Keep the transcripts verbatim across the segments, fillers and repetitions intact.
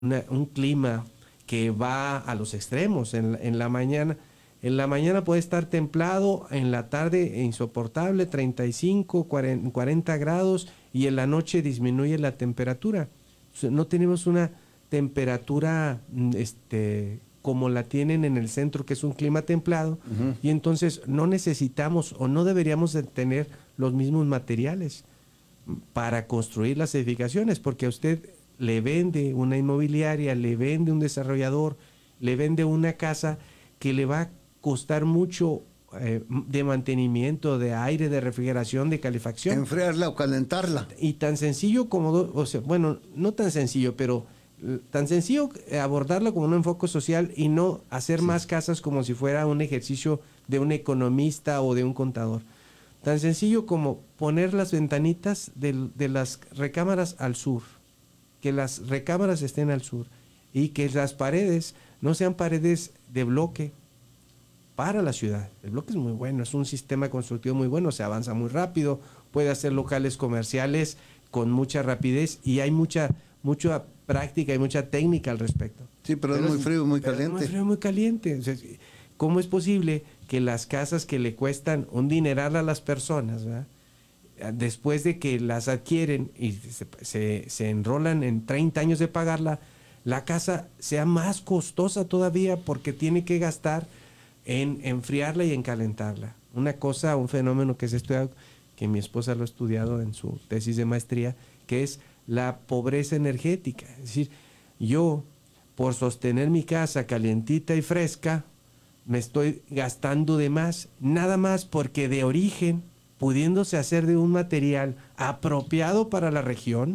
una, un clima que va a los extremos. En, en la mañana, en la mañana puede estar templado, en la tarde insoportable, treinta y cinco, cuarenta grados, y en la noche disminuye la temperatura. O sea, no tenemos una temperatura este, como la tienen en el centro, que es un clima templado, uh-huh. Y entonces no necesitamos o no deberíamos de tener los mismos materiales para construir las edificaciones, porque a usted le vende una inmobiliaria, le vende un desarrollador, le vende una casa que le va a costar mucho eh, de mantenimiento, de aire, de refrigeración, de calefacción. Enfriarla o calentarla. Y tan sencillo como, o sea, bueno, no tan sencillo, pero tan sencillo abordarlo como un enfoque social y no hacer sí. más casas como si fuera un ejercicio de un economista o de un contador. Tan sencillo como poner las ventanitas de, de las recámaras al sur, que las recámaras estén al sur y que las paredes no sean paredes de bloque para la ciudad. El bloque es muy bueno, es un sistema constructivo muy bueno, se avanza muy rápido, puede hacer locales comerciales con mucha rapidez y hay mucha, mucha práctica y mucha técnica al respecto. Sí, pero, pero es muy frío, muy caliente. Muy frío, muy caliente. O sea, ¿cómo es posible que las casas que le cuestan un dineral a las personas, ¿verdad?, después de que las adquieren y se, se, se enrolan en treinta años de pagarla, la casa sea más costosa todavía porque tiene que gastar en enfriarla y en calentarla? Una cosa, un fenómeno que se estudia, que mi esposa lo ha estudiado en su tesis de maestría, que es la pobreza energética. Es decir, yo, por sostener mi casa calientita y fresca, me estoy gastando de más, nada más porque de origen, pudiéndose hacer de un material apropiado para la región,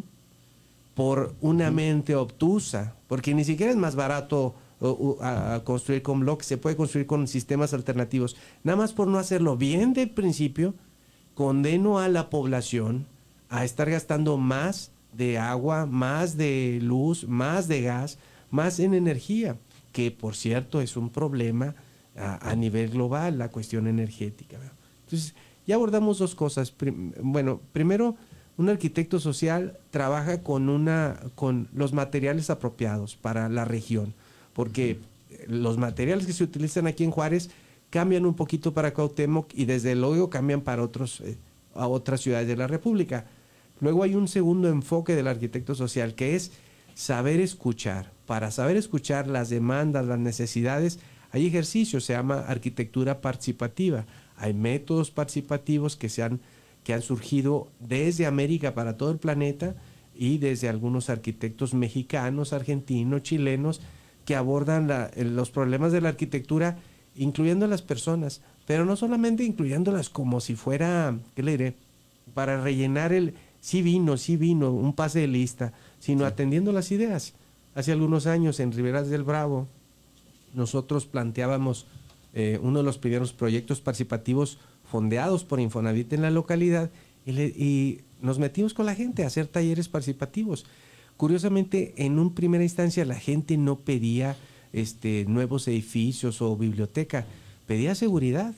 por una mente obtusa, porque ni siquiera es más barato uh, uh, a construir con bloques, se puede construir con sistemas alternativos. Nada más por no hacerlo bien del principio, condeno a la población a estar gastando más de agua, más de luz, más de gas, más en energía, que por cierto es un problema a, a nivel global, la cuestión energética, ¿verdad? Entonces, ya abordamos dos cosas. Prim- bueno, primero, un arquitecto social trabaja con, una, con los materiales apropiados para la región, porque los materiales que se utilizan aquí en Juárez cambian un poquito para Cuauhtémoc y desde luego cambian para otros, eh, a otras ciudades de la República. Luego hay un segundo enfoque del arquitecto social, que es saber escuchar. Para saber escuchar las demandas, las necesidades, hay ejercicios, se llama arquitectura participativa. Hay métodos participativos que, se han, que han surgido desde América para todo el planeta y desde algunos arquitectos mexicanos, argentinos, chilenos, que abordan la, los problemas de la arquitectura, incluyendo a las personas, pero no solamente incluyéndolas como si fuera, ¿qué le diré?, para rellenar el sí vino, sí vino, un pase de lista, sino sí. atendiendo las ideas. Hace algunos años en Riberas del Bravo, nosotros planteábamos Eh, uno de los primeros proyectos participativos fondeados por Infonavit en la localidad y, le, y nos metimos con la gente a hacer talleres participativos. Curiosamente, en una primera instancia la gente no pedía este, nuevos edificios o biblioteca, pedía seguridad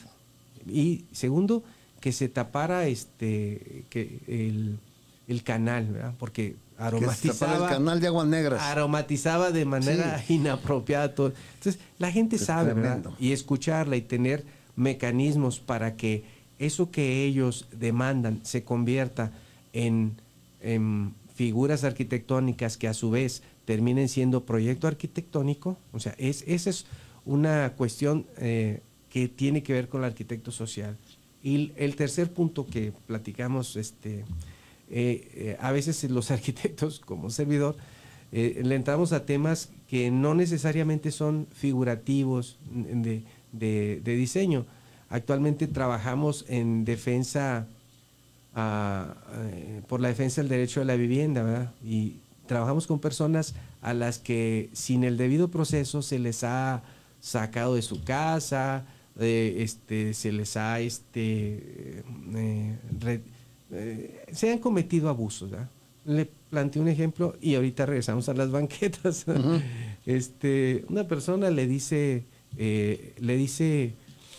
y segundo, que se tapara este, que el, el canal, ¿verdad?, porque aromatizaba el canal de aguas negras, aromatizaba de manera sí. inapropiada todo. Entonces la gente es sabe, ¿verdad?, y escucharla y tener mecanismos para que eso que ellos demandan se convierta en, en figuras arquitectónicas que a su vez terminen siendo proyecto arquitectónico. O sea, es, esa es una cuestión eh, que tiene que ver con el arquitecto social. Y el tercer punto que platicamos, este Eh, eh, a veces los arquitectos, como servidor, eh, le entramos a temas que no necesariamente son figurativos de, de, de diseño. Actualmente trabajamos en defensa, uh, eh, por la defensa del derecho a la vivienda, ¿verdad?, y trabajamos con personas a las que sin el debido proceso se les ha sacado de su casa, eh, este, se les ha este, eh, re, Eh, se han cometido abusos, ¿verdad? Le planteé un ejemplo y ahorita regresamos a las banquetas. Uh-huh. Este, una persona le dice, eh, le dice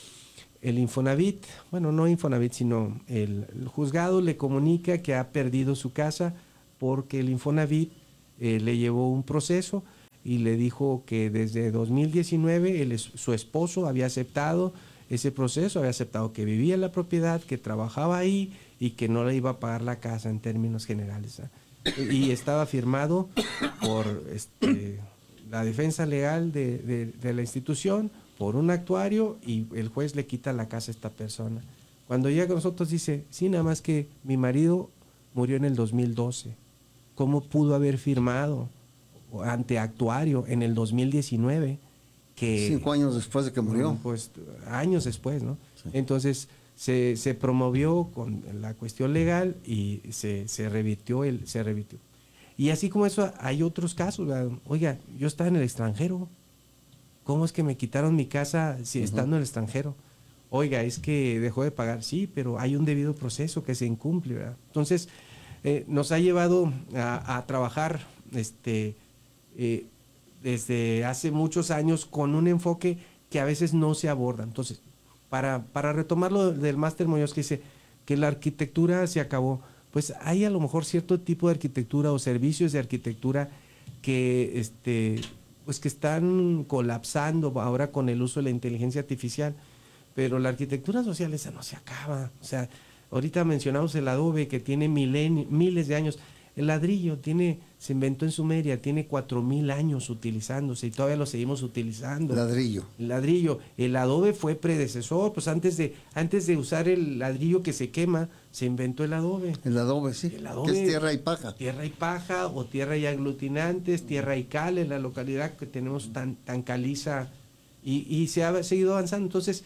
el Infonavit, bueno, no Infonavit, sino el, el juzgado le comunica que ha perdido su casa porque el Infonavit eh, le llevó un proceso y le dijo que desde dos mil diecinueve él, su esposo había aceptado ese proceso, había aceptado que vivía en la propiedad, que trabajaba ahí y que no le iba a pagar la casa en términos generales. ¿eh? Y estaba firmado por este, la defensa legal de, de, de la institución, por un actuario, y el juez le quita la casa a esta persona. Cuando llega con nosotros dice, sí, nada más que mi marido murió en el dos mil doce. ¿Cómo pudo haber firmado ante actuario en el dos mil diecinueve? Que, Cinco años después de que murió. Pues años después, ¿no? Sí. Entonces se, se promovió con la cuestión legal y se, se revirtió el, se revirtió. Y así como eso hay otros casos, ¿verdad? Oiga, yo estaba en el extranjero. ¿Cómo es que me quitaron mi casa si estando en el extranjero? Oiga, es que dejó de pagar. Sí, pero hay un debido proceso que se incumple, ¿verdad? Entonces, eh, nos ha llevado a, a trabajar este, eh, desde hace muchos años con un enfoque que a veces no se aborda. Entonces, para, para retomar lo del máster Muñoz, que dice que la arquitectura se acabó, pues hay a lo mejor cierto tipo de arquitectura o servicios de arquitectura que, este, pues que están colapsando ahora con el uso de la inteligencia artificial, pero la arquitectura social esa no se acaba. O sea, ahorita mencionamos el adobe que tiene milen, miles de años. El ladrillo tiene, se inventó en Sumeria, tiene cuatro mil años utilizándose y todavía lo seguimos utilizando. Ladrillo. El ladrillo. El adobe fue predecesor, pues antes de, antes de usar el ladrillo que se quema, se inventó el adobe. El adobe, sí. El adobe, que es tierra y paja. Tierra y paja, o tierra y aglutinantes, tierra y cal en la localidad que tenemos tan, tan caliza, y, y se ha seguido avanzando. Entonces,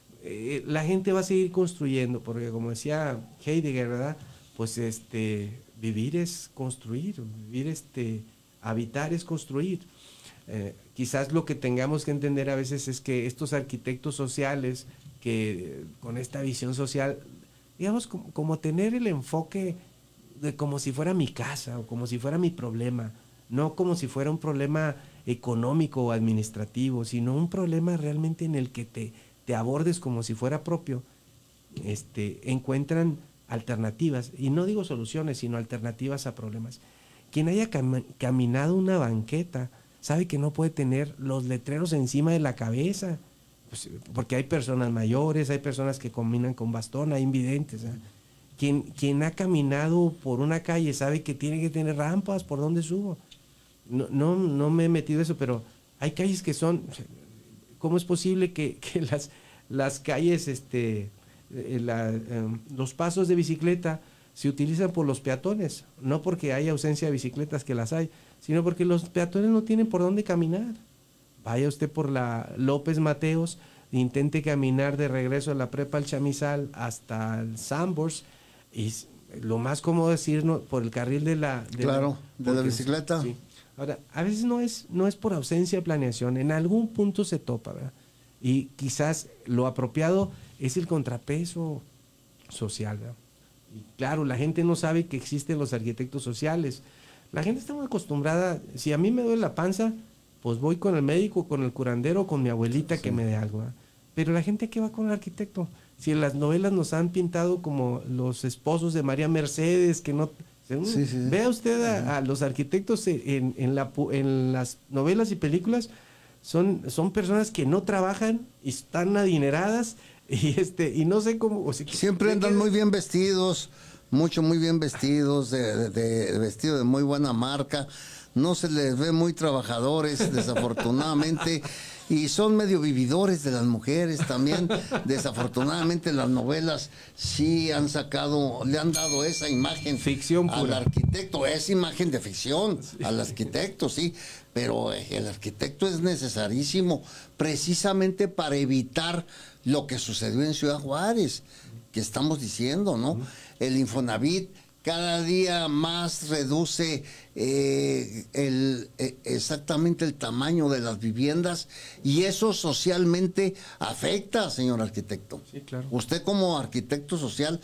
eh, la gente va a seguir construyendo, porque como decía Heidegger, ¿verdad? Pues este, vivir es construir, vivir este, habitar es construir. Eh, quizás lo que tengamos que entender a veces es que estos arquitectos sociales, que con esta visión social, digamos, como, como tener el enfoque de como si fuera mi casa o como si fuera mi problema, no como si fuera un problema económico o administrativo, sino un problema realmente en el que te, te abordes como si fuera propio, este, encuentran alternativas, y no digo soluciones, sino alternativas a problemas. Quien haya cam- caminado una banqueta sabe que no puede tener los letreros encima de la cabeza, pues, porque hay personas mayores, hay personas que caminan con bastón, hay invidentes. ¿eh? Quien, quien ha caminado por una calle sabe que tiene que tener rampas por donde subo. No, no, no me he metido eso, pero hay calles que son... ¿Cómo es posible que, que las, las calles, este, eh, la, eh, los pasos de bicicleta se utilizan por los peatones? No porque haya ausencia de bicicletas, que las hay, sino porque los peatones no tienen por dónde caminar. Vaya usted por la López Mateos, intente caminar de regreso a la Prepa El Chamizal hasta el Sambors, y lo más cómodo es ir no, por el carril de la... De claro, la, de la bicicleta. Sí. Ahora, a veces no es, no es por ausencia de planeación, en algún punto se topa, ¿verdad? Y quizás lo apropiado es el contrapeso social, ¿verdad? Y claro, la gente no sabe que existen los arquitectos sociales. La gente está muy acostumbrada, si a mí me duele la panza, pues voy con el médico, con el curandero, con mi abuelita sí. que me dé algo, ¿verdad? Pero la gente que va con el arquitecto, si en las novelas nos han pintado como los esposos de María Mercedes, que no... Sí, sí. Vea usted a, a los arquitectos en, en, la, en las novelas y películas, son, son personas que no trabajan y están adineradas y este y no sé cómo... O sea, siempre andan muy bien vestidos, mucho muy bien vestidos, de, de, de vestido de muy buena marca, no se les ve muy trabajadores, desafortunadamente, y son medio vividores de las mujeres también. Desafortunadamente las novelas sí han sacado, le han dado esa imagen ficción al pura. arquitecto, esa imagen de ficción, sí. al arquitecto, sí, pero el arquitecto es necesarísimo precisamente para evitar lo que sucedió en Ciudad Juárez, que estamos diciendo, ¿no? Uh-huh. El Infonavit cada día más reduce eh, el, eh, exactamente el tamaño de las viviendas, y eso socialmente afecta, señor arquitecto. Sí, claro. Usted como arquitecto social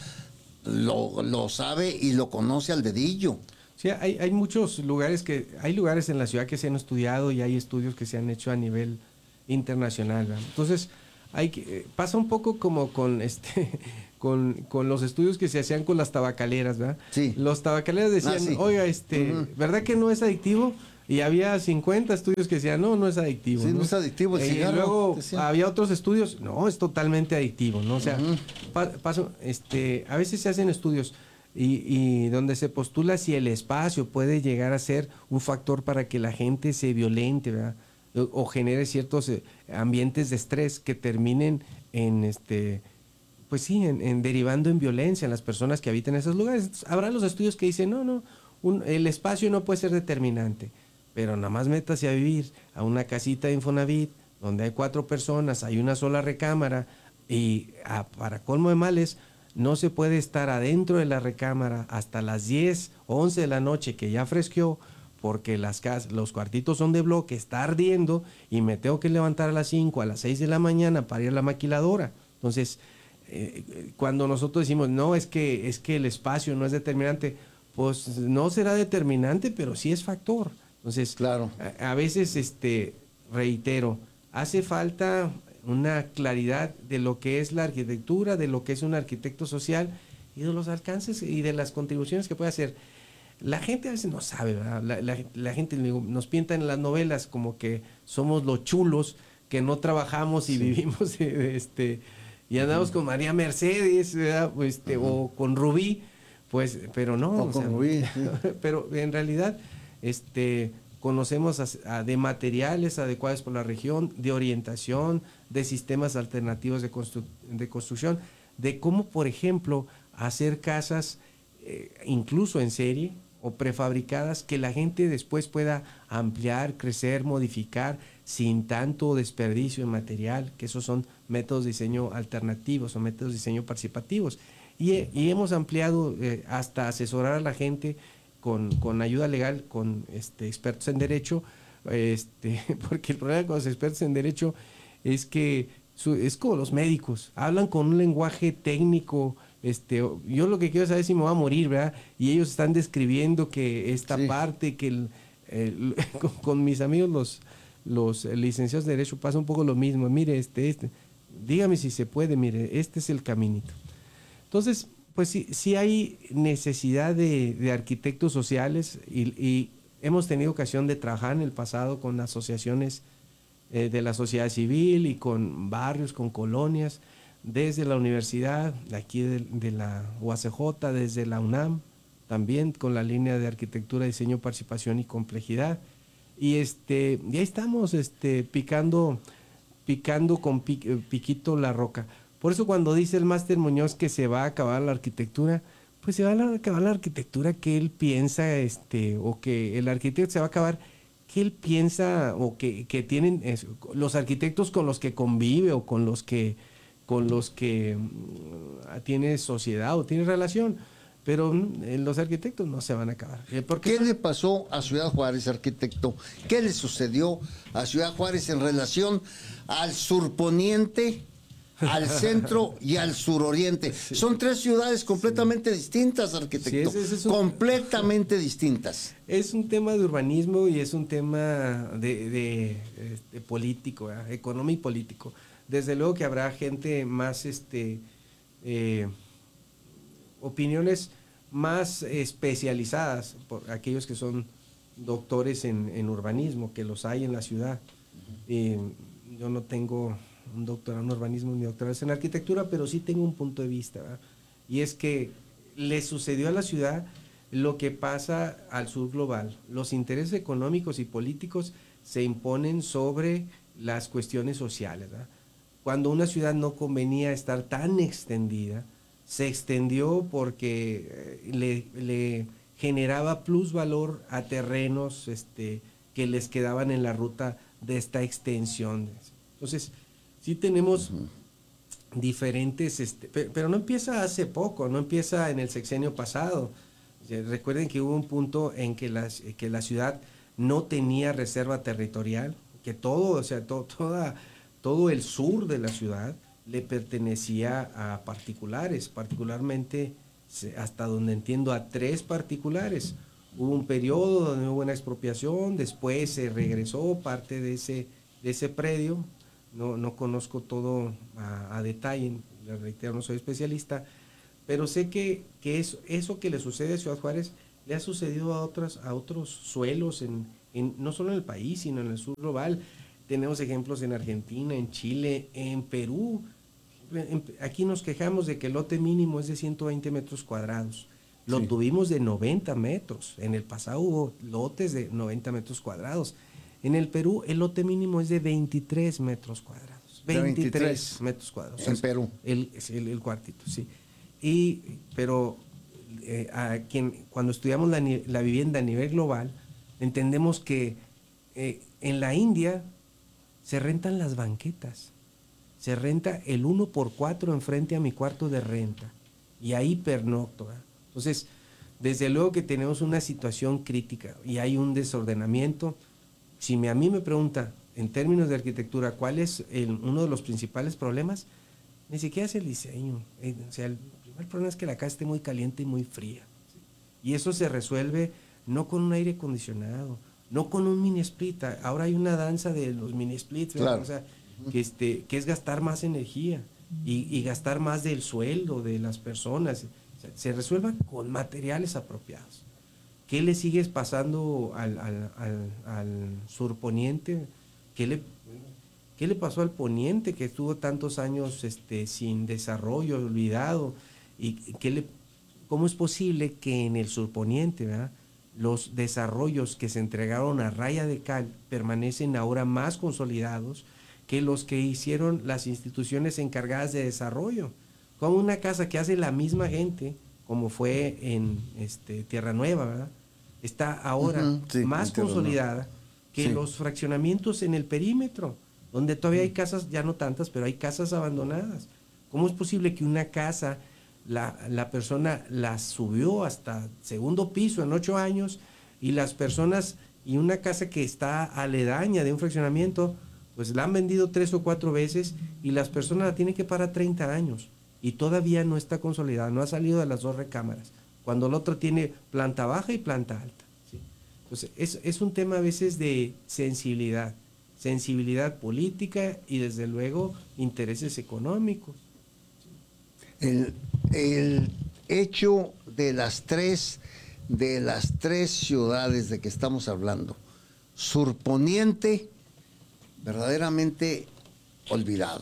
lo, lo sabe y lo conoce al dedillo. Sí, hay, hay muchos lugares que, hay lugares en la ciudad que se han estudiado y hay estudios que se han hecho a nivel internacional, ¿verdad? Entonces, hay que, pasa un poco como con este... Con, con los estudios que se hacían con las tabacaleras, ¿verdad? Sí. Los tabacaleras decían, ah, sí. oiga, este, uh-huh. ¿verdad que no es adictivo? Y había cincuenta estudios que decían, no, no es adictivo. Sí, no, no es adictivo el Eh, cigarro. Y luego decían. había otros estudios, no, es totalmente adictivo, ¿no? O sea, Ujú. pa- paso, este, a veces se hacen estudios y, y donde se postula si el espacio puede llegar a ser un factor para que la gente se violente, ¿verdad? O, o genere ciertos eh, ambientes de estrés que terminen en este pues sí, en, en derivando en violencia en las personas que habitan en esos lugares. Entonces, habrá los estudios que dicen, no, no, un- el espacio no puede ser determinante, pero nada más métase a vivir a una casita de Infonavit, donde hay cuatro personas, hay una sola recámara, y a- para colmo de males, no se puede estar adentro de la recámara hasta las diez, once de la noche, que ya fresqueó, porque las casas, los cuartitos son de bloque, está ardiendo, y me tengo que levantar a las cinco, a las seis de la mañana para ir a la maquiladora. Entonces, eh, cuando nosotros decimos, no, es que, es que el espacio no es determinante, pues no será determinante, pero sí es factor. Entonces, Claro. a, a veces, este, reitero, hace falta una claridad de lo que es la arquitectura, de lo que es un arquitecto social y de los alcances y de las contribuciones que puede hacer. La gente a veces no sabe, ¿verdad? La, la, la gente nos pinta en las novelas como que somos los chulos, que no trabajamos y Sí. vivimos de, este y andamos uh-huh. con María Mercedes, ¿verdad? Este, uh-huh. o con Rubí, pues, pero no. O, o con sea, Rubí. Sí. Pero en realidad, este, conocemos a, a, de materiales adecuados por la región, de orientación, de sistemas alternativos de, constru de construcción, de cómo, por ejemplo, hacer casas eh, incluso en serie o prefabricadas que la gente después pueda ampliar, crecer, modificar sin tanto desperdicio en material, que esos son métodos de diseño alternativos o métodos de diseño participativos. Y, y hemos ampliado eh, hasta asesorar a la gente con, con ayuda legal, con este, expertos en derecho, este, porque el problema con los expertos en derecho es que su, es como los médicos, hablan con un lenguaje técnico. Este, yo lo que quiero saber es si me voy a morir, ¿verdad? Y ellos están describiendo que esta sí. parte, que el, el, con, con mis amigos los, los licenciados de Derecho pasa un poco lo mismo. Mire, este, este, dígame si se puede, mire, este es el caminito. Entonces, pues sí, sí hay necesidad de, de arquitectos sociales y, y hemos tenido ocasión de trabajar en el pasado con asociaciones eh, de la sociedad civil y con barrios, con colonias, desde la universidad, de aquí de, de la U A C J, desde la UNAM, también con la línea de arquitectura, diseño, participación y complejidad. Y, este, y ahí estamos este, picando, picando con pic, piquito la roca. Por eso cuando dice el máster Muñoz que se va a acabar la arquitectura, pues se va a acabar la arquitectura que él piensa, este, o que el arquitecto se va a acabar, que él piensa, o que, que tienen es, los arquitectos con los que convive o con los que con los que uh, tiene sociedad o tiene relación, pero uh, los arquitectos no se van a acabar. ¿Qué le pasó a Ciudad Juárez, arquitecto? ¿Qué le sucedió a Ciudad Juárez en relación al surponiente, al centro y al suroriente? Sí. Son tres ciudades completamente sí. distintas, arquitecto. Sí, ese, ese es un, completamente distintas. Es un tema de urbanismo y es un tema de, de, de político, ¿eh? Económico y político. Desde luego que habrá gente más, este, eh, opiniones más especializadas, por aquellos que son doctores en, en urbanismo, que los hay en la ciudad. Eh, yo no tengo un doctorado en urbanismo ni doctorado en arquitectura, pero sí tengo un punto de vista, ¿verdad? Y es que le sucedió a la ciudad lo que pasa al sur global. Los intereses económicos y políticos se imponen sobre las cuestiones sociales, ¿verdad? Cuando una ciudad no convenía estar tan extendida, se extendió porque le, le generaba plusvalor a terrenos este, que les quedaban en la ruta de esta extensión. Entonces, sí tenemos uh-huh. diferentes, este, pero, pero no empieza hace poco, no empieza en el sexenio pasado. Recuerden que hubo un punto en que la, que la ciudad no tenía reserva territorial, que todo, o sea, to, toda... todo el sur de la ciudad le pertenecía a particulares, particularmente, hasta donde entiendo, a tres particulares. Hubo un periodo donde hubo una expropiación, después se regresó parte de ese, de ese predio. No, no conozco todo a, a detalle, le reitero, no soy especialista, pero sé que, que eso, eso que le sucede a Ciudad Juárez le ha sucedido a, otras, a otros suelos en, en, no solo en el país, sino en el sur global. Tenemos ejemplos en Argentina, en Chile, en Perú. En, aquí nos quejamos de que el lote mínimo es de ciento veinte metros cuadrados. Lo sí. tuvimos de noventa metros. En el pasado hubo lotes de noventa metros cuadrados. En el Perú el lote mínimo es de veintitrés metros cuadrados. veintitrés, veintitrés metros cuadrados. En o sea, Perú. El, el, el cuartito, sí. Y, pero eh, a quien, cuando estudiamos la, la vivienda a nivel global, entendemos que eh, en la India se rentan las banquetas. Se renta el uno por cuatro enfrente a mi cuarto de renta. Y ahí pernocto. ¿eh? Entonces, desde luego que tenemos una situación crítica y hay un desordenamiento. Si me, a mí me pregunta, en términos de arquitectura, ¿cuál es el, uno de los principales problemas? Ni siquiera es el diseño. Eh, o sea, el primer problema es que la casa esté muy caliente y muy fría. ¿sí? Y eso se resuelve no con un aire acondicionado, no con un mini split. Ahora hay una danza de los mini splits, claro. o sea, que, este, que es gastar más energía y, y gastar más del sueldo de las personas. O sea, se resuelva con materiales apropiados. ¿Qué le sigues pasando al, al, al, al surponiente? ¿Qué le, ¿Qué le pasó al poniente que estuvo tantos años este, sin desarrollo, olvidado? ¿Y qué le, cómo es posible que en el surponiente, ¿verdad?, los desarrollos que se entregaron a raya de cal permanecen ahora más consolidados que los que hicieron las instituciones encargadas de desarrollo? Como una casa que hace la misma gente, como fue en este, Tierra Nueva, ¿verdad?, está ahora uh-huh, sí, más consolidada que sí. los fraccionamientos en el perímetro, donde todavía hay casas, ya no tantas, pero hay casas abandonadas. ¿Cómo es posible que una casa, la, la persona la subió hasta segundo piso en ocho años y las personas, y una casa que está aledaña de un fraccionamiento, pues la han vendido tres o cuatro veces y las personas la tienen que pagar treinta años y todavía no está consolidada, no ha salido de las dos recámaras, cuando el otro tiene planta baja y planta alta? ¿sí? Entonces, es, es un tema a veces de sensibilidad, sensibilidad política y desde luego intereses económicos. El, el hecho de las tres, de las tres ciudades de que estamos hablando, surponiente, verdaderamente olvidado.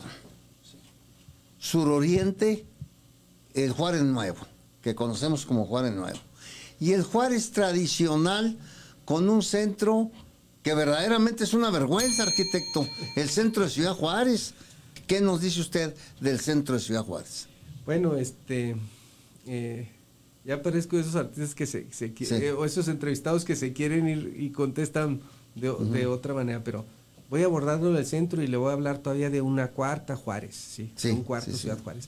Suroriente, el Juárez Nuevo, que conocemos como Juárez Nuevo. Y el Juárez tradicional, con un centro que verdaderamente es una vergüenza, arquitecto. El centro de Ciudad Juárez. ¿Qué nos dice usted del centro de Ciudad Juárez? Bueno, este... Eh, ya parezco esos artistas que se... se sí. eh, o esos entrevistados que se quieren ir y contestan de, uh-huh. de otra manera, pero voy abordarlo del centro y le voy a hablar todavía de una cuarta Juárez, ¿sí? sí un cuarto sí, Ciudad sí. Juárez.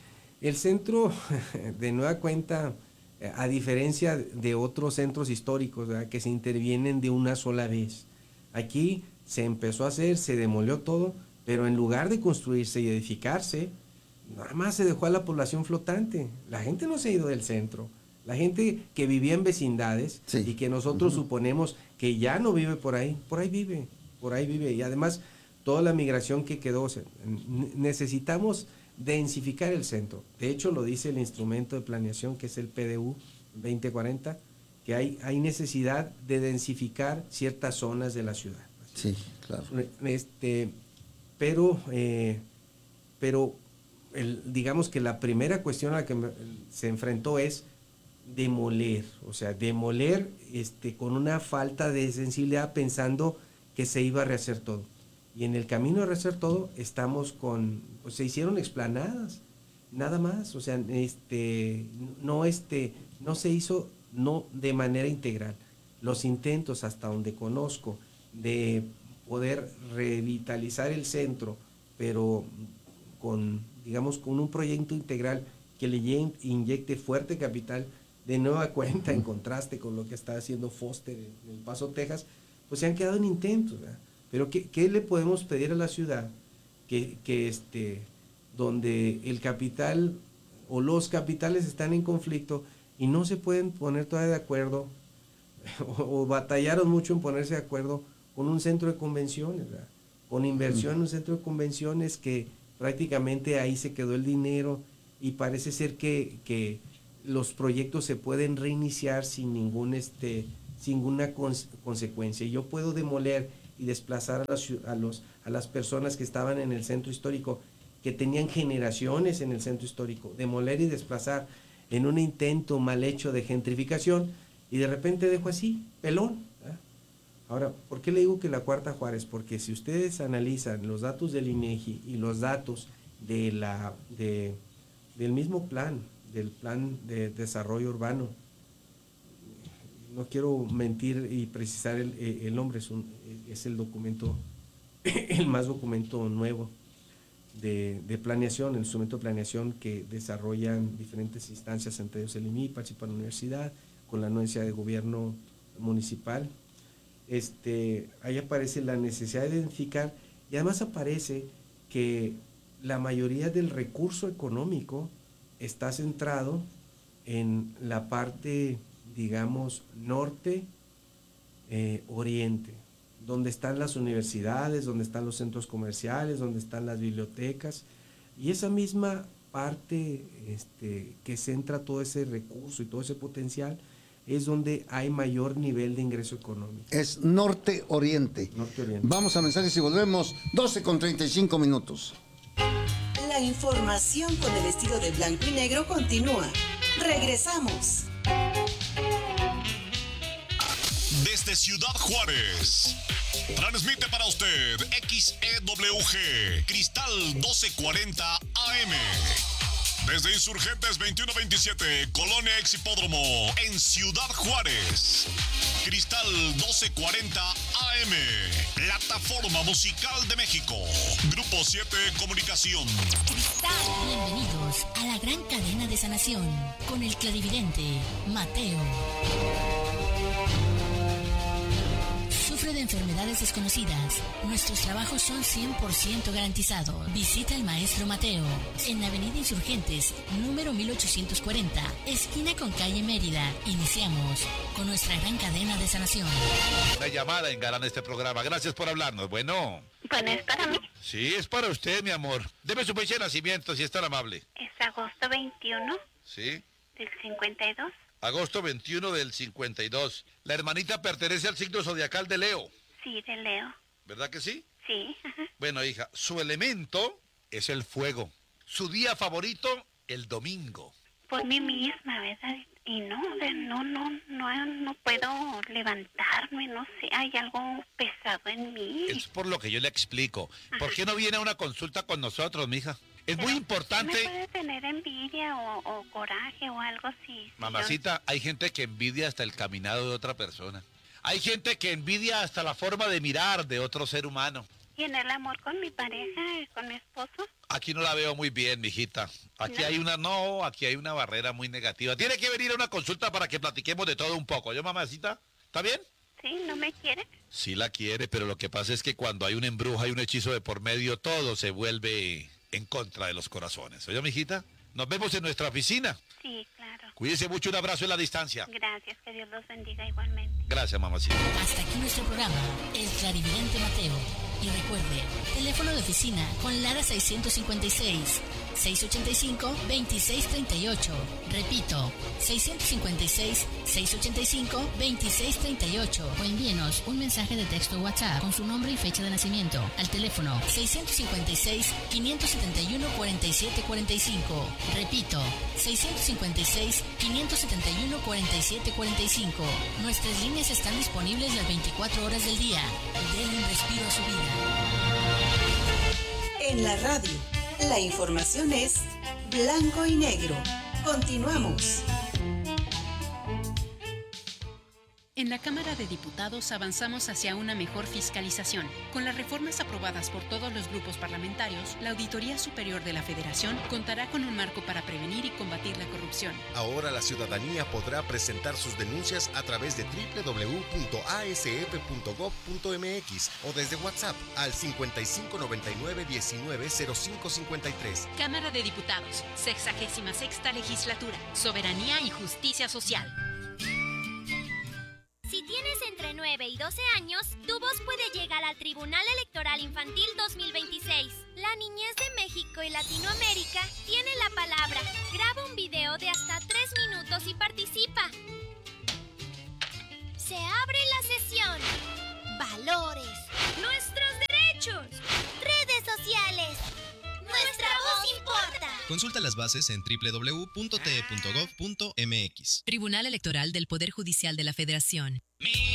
El centro, de nueva cuenta, a diferencia de otros centros históricos, ¿verdad?, que se intervienen de una sola vez, aquí se empezó a hacer, se demolió todo, pero en lugar de construirse y edificarse, nada más se dejó a la población flotante. La gente no se ha ido del centro. La gente que vivía en vecindades sí. y que nosotros uh-huh. suponemos que ya no vive por ahí, por ahí vive, por ahí vive. Y además, toda la migración que quedó, o sea, necesitamos densificar el centro. De hecho, lo dice el instrumento de planeación, que es el P D U veinte cuarenta, que hay, hay necesidad de densificar ciertas zonas de la ciudad. Sí, claro. Este, pero, eh, pero el, digamos que la primera cuestión a la que me, se enfrentó es demoler, o sea, demoler este, con una falta de sensibilidad, pensando que se iba a rehacer todo. Y en el camino de rehacer todo estamos con, pues se hicieron explanadas, nada más, o sea, este, no, este, no se hizo no de manera integral. Los intentos, hasta donde conozco, de poder revitalizar el centro, pero con, digamos, con un proyecto integral que le inyecte fuerte capital, de nueva cuenta, en contraste con lo que está haciendo Foster en El Paso, Texas, pues se han quedado en intentos, ¿verdad? Pero ¿qué, qué le podemos pedir a la ciudad? Que, que este, donde el capital o los capitales están en conflicto y no se pueden poner todavía de acuerdo, o, o batallaron mucho en ponerse de acuerdo con un centro de convenciones, ¿verdad?, con inversión en un centro de convenciones, que prácticamente ahí se quedó el dinero y parece ser que, que los proyectos se pueden reiniciar sin ningún este sin ninguna cons- consecuencia. Yo puedo demoler y desplazar a las, a, los, a las personas que estaban en el centro histórico, que tenían generaciones en el centro histórico, demoler y desplazar en un intento mal hecho de gentrificación, y de repente dejo así, pelón. ¿eh? Ahora, ¿por qué le digo que la Cuarta Juárez? Porque si ustedes analizan los datos del INEGI y los datos de la, de, del mismo plan, del plan de desarrollo urbano, no quiero mentir y precisar el, el nombre, es, un, es el documento, el más documento nuevo de, de planeación, el instrumento de planeación que desarrollan diferentes instancias, entre ellos el I M I, participa la universidad, con la anuencia de gobierno municipal. Este, ahí aparece la necesidad de identificar, y además aparece que la mayoría del recurso económico está centrado en la parte, digamos, norte, eh, oriente, donde están las universidades, donde están los centros comerciales, donde están las bibliotecas, y esa misma parte este, que centra todo ese recurso y todo ese potencial es donde hay mayor nivel de ingreso económico. Es norte-oriente. Norte-oriente. Vamos a mensajes y volvemos. doce con treinta y cinco minutos. La información con el estilo de blanco y negro continúa. Regresamos. Desde Ciudad Juárez, transmite para usted X E W G, Cristal doce cuarenta A M. Desde Insurgentes veintiuno veintisiete, Colonia Ex Hipódromo, en Ciudad Juárez. Cristal doce cuarenta A M, Plataforma Musical de México. Grupo siete Comunicación. Cristal. Bienvenidos a la gran cadena de sanación con el clarividente Mateo. Sufre de enfermedades desconocidas. Nuestros trabajos son cien por ciento garantizados. Visita al maestro Mateo en Avenida Insurgentes, número mil ochocientos cuarenta, esquina con calle Mérida. Iniciamos con nuestra gran cadena de sanación. Una llamada engalana este programa. Gracias por hablarnos. Bueno. Bueno, ¿es para mí? Sí, es para usted, mi amor. Deme su fecha de nacimiento, si es tan amable. Es agosto veintiuno. Sí. Del cincuenta y dos. Agosto veintiuno del cincuenta y dos. La hermanita pertenece al signo zodiacal de Leo. Sí, de Leo. ¿Verdad que sí? Sí. Ajá. Bueno, hija, su elemento es el fuego. Su día favorito, el domingo. Por mí misma, ¿verdad? Y no, de- no, no, no, no puedo levantarme, no sé, hay algo pesado en mí. Es por lo que yo le explico. ¿Por qué no viene a una consulta con nosotros, mija? Es Pero muy ¿sí importante. me puede tener envidia o, o coraje o algo así? Mamacita, hay gente que envidia hasta el caminado de otra persona. Hay gente que envidia hasta la forma de mirar de otro ser humano. ¿Y en el amor con mi pareja, con mi esposo? Aquí no la veo muy bien, mijita. Aquí ¿No? hay una, no, aquí hay una barrera muy negativa. Tiene que venir a una consulta para que platiquemos de todo un poco. ¿Yo, mamacita? ¿Está bien? ¿Sí? ¿No me quiere? Sí la quiere, pero lo que pasa es que cuando hay un embrujo, hay un hechizo de por medio, todo se vuelve en contra de los corazones. ¿Oye, mijita? Nos vemos en nuestra oficina. Sí, claro. Cuídese mucho, un abrazo en la distancia. Gracias, que Dios los bendiga igualmente. Gracias, mamacita. Hasta aquí nuestro programa, El Clarividente Mateo. Y recuerde, teléfono de oficina con Lara seiscientos cincuenta y seis, seiscientos ochenta y cinco, veintiséis treinta y ocho. Repito, seiscientos cincuenta y seis, seiscientos ochenta y cinco, veintiséis treinta y ocho. O envíenos un mensaje de texto WhatsApp con su nombre y fecha de nacimiento al teléfono seiscientos cincuenta y seis, quinientos setenta y uno, cuarenta y siete cuarenta y cinco. Repito, seiscientos cincuenta y seis, quinientos setenta y uno, cuarenta y siete cuarenta y cinco. Nuestras líneas están disponibles las veinticuatro horas del día. Denle un respiro a su vida. En la radio, la información es blanco y negro. Continuamos. En la Cámara de Diputados avanzamos hacia una mejor fiscalización. Con las reformas aprobadas por todos los grupos parlamentarios, la Auditoría Superior de la Federación contará con un marco para prevenir y combatir la corrupción. Ahora la ciudadanía podrá presentar sus denuncias a través de doble u doble u doble u punto a s f punto gob punto m x o desde WhatsApp al cincuenta y cinco noventa y nueve diecinueve cero cinco cincuenta y tres. Cámara de Diputados, sexagésima sexta legislatura, soberanía y justicia social. Si tienes entre nueve y doce años, tu voz puede llegar al Tribunal Electoral Infantil dos mil veintiséis. La niñez de México y Latinoamérica tiene la palabra. Graba un video de hasta tres minutos y participa. Se abre la sesión. Valores. Nuestros derechos. Redes sociales. Nuestra voz importa. Consulta las bases en doble u doble u doble u punto t e punto gov punto m x. Tribunal Electoral del Poder Judicial de la Federación. Mi